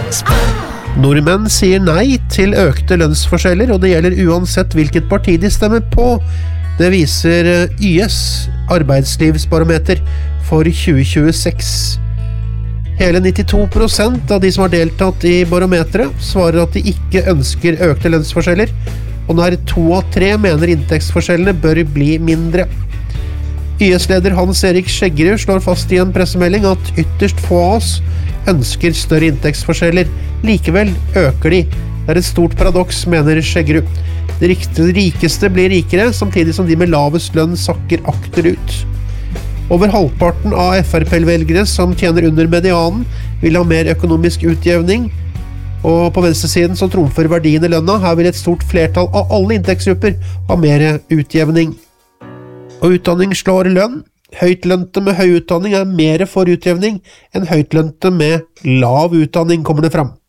Nordmenn sier nei til økte lønnsforskjeller, og det gjelder uansett hvilket parti de stemmer på. Det viser YS arbeidslivsbarometer for 2026. Hele 92% av de som har deltatt i barometeret svarer at de ikke ønsker økte lønnsforskjeller, og nær 2 av 3 mener inntektsforskjellene bør bli mindre. YS-leder Hans-Erik Skjeggerud slår fast i en pressemelding at ytterst få av oss ønsker større inntektsforskjeller. Likevel øker de. Det et stort paradoks, mener Skjeggerud. De rikeste blir rikere, samtidig som de med lavest lønn sakker akterut. Over halvparten av FRP-velgere som tjener under medianen vil ha mer økonomisk utjevning, og på venstresiden så trumfer verdien i lønna. Her vil et stort flertall av alle inntektsgrupper ha mer utjevning. Og utdanning slår lønn. Høytlønte med høy utdanning mer for utjevning enn høytlønte med lav utdanning, kommer det fram.